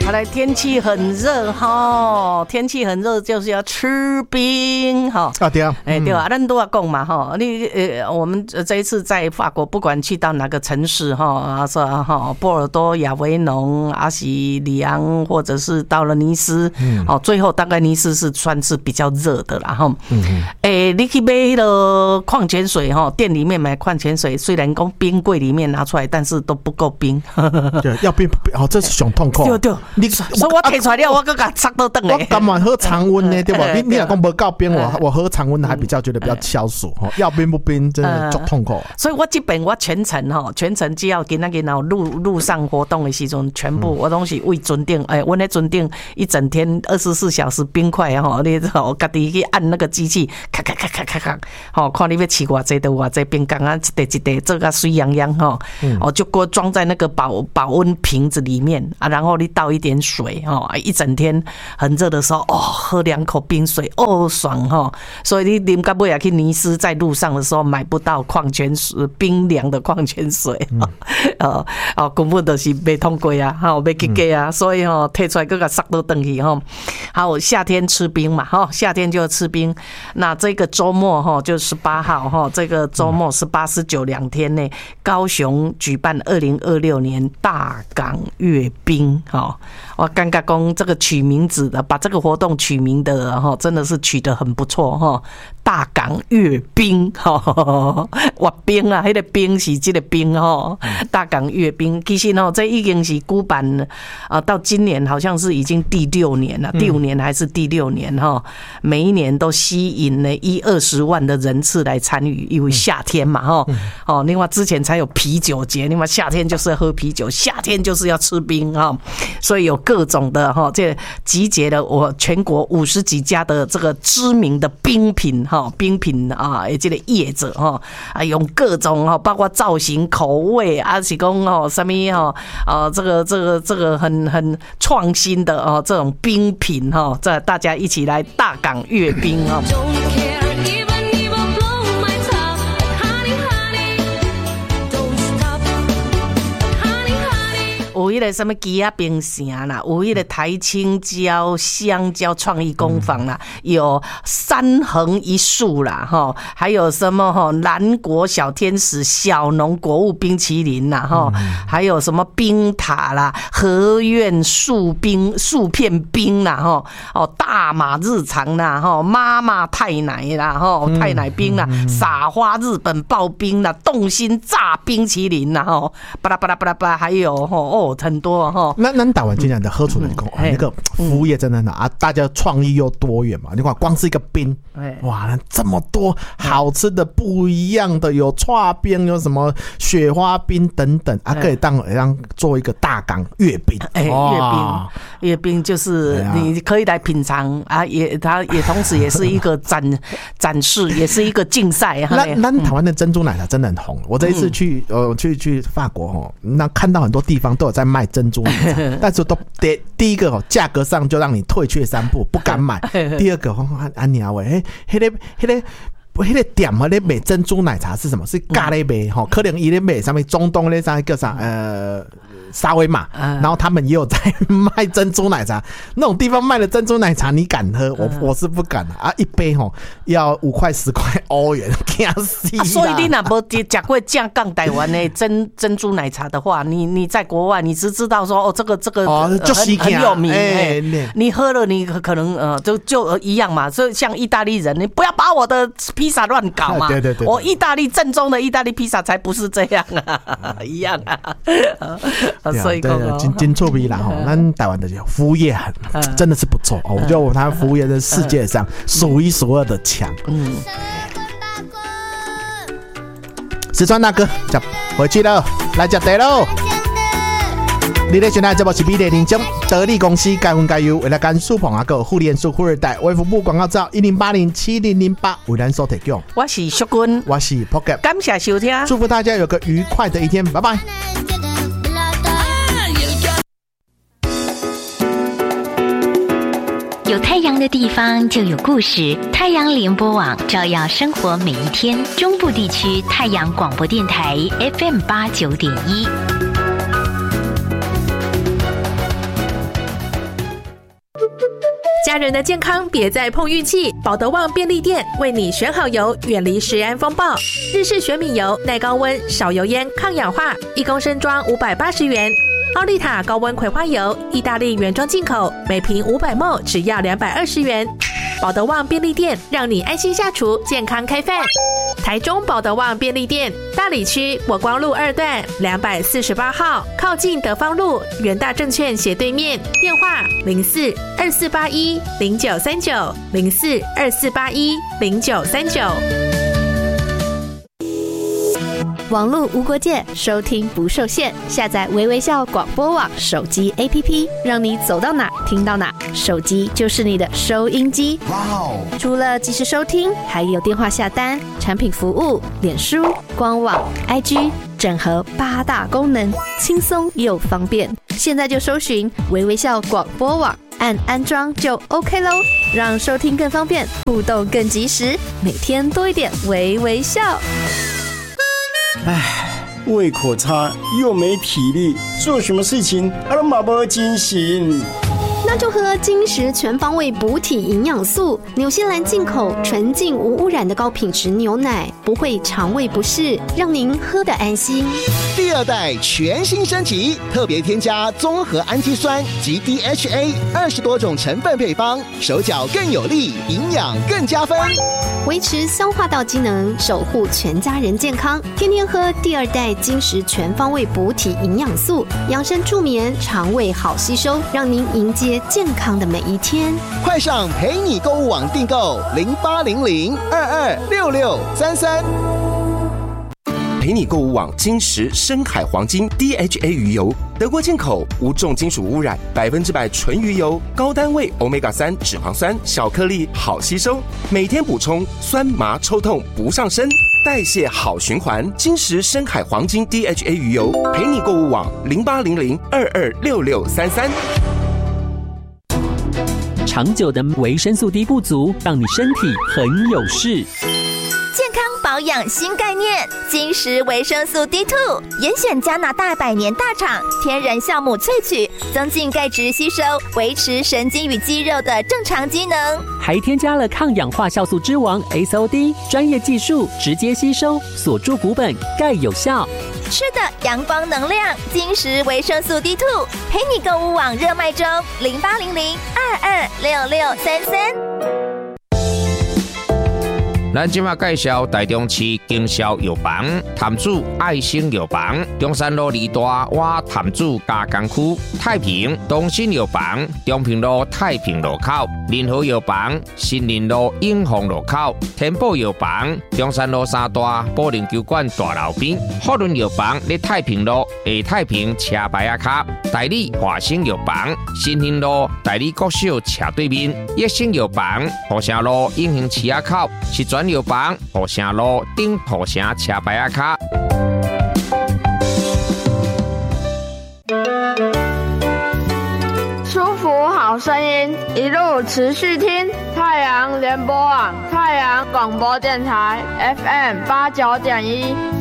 好来，天气很热哈，天气很热就是要吃冰哈。 啊对啊， 对啊，咱都要讲嘛哈。我们这一次在法国，不管去到哪个城市哈，说哈波尔多、亚维农、阿西里昂，或者是到了尼斯，最后大概尼斯是算是比较热的啦哈。你去买那个矿泉水哈，店里面买矿泉水，虽然讲冰柜里面拿出来，但是都不够冰。 对，要冰哦，这是上痛苦。 对。所以我提出来了，我搁甲插倒转我甘愿喝常温呢，对吧？你若讲无够冰，我喝常温还比较觉得比较消暑。要冰不冰，真的足痛苦。 所以我这边我全程只要今仔日路上活动的时阵，全部我拢是为船顶，我那船顶一整天24小时冰块哈，你我家己去按那个机器，咔咔咔咔咔咔，好看你要吃偌济就偌济冰缸啊，一袋做甲水洋洋哈，就给我装在那个保温瓶子里面啊，然后你倒一点水哈，一整天很热的时候喝2口冰水爽哈，所以你啉到尾去尼斯，在路上的时候买不到矿泉水，冰凉的矿泉水，根本就是没通过啊，没去给啊，所以退出来各个塞都等去哈。好，夏天吃冰嘛哈，夏天就吃冰。那这个周末哈，就18号哈，这个周末18、19 2天内，高雄举办2026年大港阅冰哈。我刚刚讲这个取名字的，把这个活动取名的哈，真的是取得很不错哈。大港阅冰哈，阅冰啊，那个冰是这个冰哈。大港阅冰，其实这已经是举办到今年好像是已经第6年了，第5年还是第6年哈。每一年都吸引了20万的人次来参与，因为夏天嘛哈。另外之前才有啤酒节，另外夏天就是要喝啤酒，夏天就是要吃冰哈，所以有各种的哈，这集结了我全国50几家的这个知名的冰品哈，冰品啊，这个业者哈用各种包括造型、口味啊，是讲什么这个很创新的这种冰品哈，这大家一起来大港阅冰啊。有迄个什么鸡仔冰城啦，有迄个台青椒、香蕉创意工坊啦，有3横1竖啦，还有什么南国小天使、小农果物冰淇淋啦，还有什么冰塔啦、和苑树片冰啦，大马日常啦，妈妈太奶啦，太奶冰啦，撒花日本刨冰啦，冻心炸冰淇淋啦，巴拉巴拉巴拉巴拉，还有很多哈。那台湾今年的喝出来讲，那个服务业真的很好啊，大家创意又多元嘛。你看，光是一个冰，哇，这么多好吃的不一样的，有剉冰，有什么雪花冰等等啊，可以当做一个大港阅冰。阅冰就是你可以来品尝啊，它也同时也是一个展示，也是一个竞赛。那台湾的珍珠奶茶真的很红。我这一次去法国那看到很多地方都有在卖珍珠奶茶，但是都第一个价格上就让你退却3步，不敢买。第二个安妮啊喂，那个店啊，咧卖珍珠奶茶是什么？是咖喱卖哈，可能伊咧卖上面中东咧啥叫啥沙威玛，然后他们也有在卖珍珠奶茶，那种地方卖的珍珠奶茶你敢喝？我是不敢啊！一杯要5块10块欧元，惊死！ 所以你若无吃过正港台湾的珍珠奶茶的话，你在国外你只知道说这个很有名，你喝了你可能就一样嘛。所以像意大利人，你不要把我的披萨乱搞嘛。对，我意大利正宗的意大利披萨才不是这样啊，一样啊。所以真臭逼啦！咱台湾的服务业真的是不错，我觉得他服务业在世界上数1数2的强。石川大哥，回去了，来吃茶喽！你咧现在这部是美丽人生得力公司该分该优，为了干苏鹏阿哥互联数富二代微服部广告照10807008为咱所提供。 我是淑君， 我是 Pocket， 感谢收听， 祝福大家有个愉快的一天，拜拜。 有太阳的地方就有故事，太阳联播网照耀生活每一天。中部地区太阳广播电台 FM89.1。 家人的健康别再碰运气，保德旺便利店为你选好油，远离食安风暴。日式玄米油，耐高温、少油烟、抗氧化，1公升装580元。奥利塔高温葵花油，意大利原装进口，每瓶500ml只要220元。保德旺便利店让你安心下厨，健康开饭。台中保德旺便利店，大里区国光路2段248号，靠近德芳路元大证券斜对面，电话04-2481-0939 04-2481-0939。 网络无国界，收听不受限。下载微微笑广播网手机 APP， 让你走到哪听到哪，手机就是你的收音机。哇哦！除了即时收听，还有电话下单、产品服务、脸书、官网、IG， 整合8大功能，轻松又方便。现在就搜寻微微笑广播网，按安装就 OK 咯，让收听更方便，互动更及时，每天多一点微微笑。 唉，胃口差又没体力，做什么事情都没精神。 那就喝金石全方位补体营养素，纽西兰进口纯净无污染的高品质牛奶，不会肠胃不适，让您喝得安心。 第2代全新升级，特别添加综合氨基酸及 DHA 20多种成分配方，手脚更有力，营养更加分， 维持消化道机能，守护全家人健康。天天喝第2代金石全方位补体营养素，养生助眠，肠胃好吸收，让您迎接健康的每一天。 快上陪你购物网订购0800226633。 陪你购物网金石深海黄金 DHA 鱼油，德国进口，无重金属污染，100%纯鱼油，高单位 Omega-3 脂肪酸，小颗粒，好吸收，每天补充，酸麻抽痛不上身，代谢好循环。金石深海黄金 DHA 鱼油，陪你购物网0800226633。 长久的维生素 D 不足，让你身体很有事。 健康保养新概念，金石维生素 D2， 严选加拿大100年大厂天然酵母萃取，增进钙质吸收，维持神经与肌肉的正常机能， 还添加了抗氧化酵素之王 SOD， 专业技术直接吸收，锁住骨本，钙有效。 吃的阳光能量，金石维生素 D2， 陪你购物网热卖中0800226633。 咱今仔介绍台中市经销药房潭子爱心药房，中山路2大洼潭子加工区，太平东新药房中平路太平路口，仁和药房新林路永丰路口，天宝药房中山路3大保龄球馆大楼边，福伦药房在太平路下太平车牌卡，代理华兴药房新兴路代理国小斜对面，益生药房河城路永兴市口，是专药房河城路顶河城车牌卡。 舒服好声音，一路持续听太阳联播网、太阳广播电台 FM 89.1。